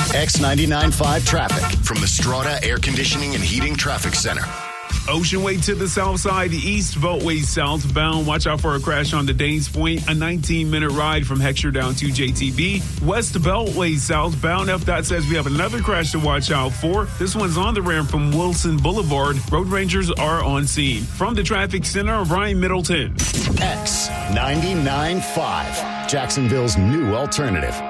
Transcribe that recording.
X99.5 traffic from the Strata Air Conditioning and Heating Traffic Center. Ocean Way to the south side, East Beltway southbound. Watch out for a crash on the Danes Point. A 19-minute ride from Heckscher down to JTB. West Beltway southbound. FDOT says we have another crash to watch out for. This one's on the ramp from Wilson Boulevard. Road rangers are on scene. From the traffic center, Ryan Middleton. X99.5, Jacksonville's new alternative.